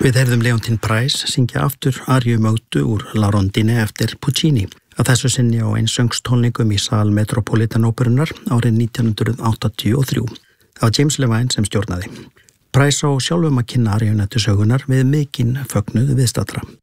Við heyrðum Leontyne Price syngja aftur Ariu Mögdu úr La Rondine eftir Puccini, að þessu sinni á einsöngstónleikum í sal Metropolitan Óperunnar árið 1983. Það var James Levine sem stjórnaði. Price á sjálfum að kynna Ariunettu sögunar við mikinn fögnuð viðstaddra.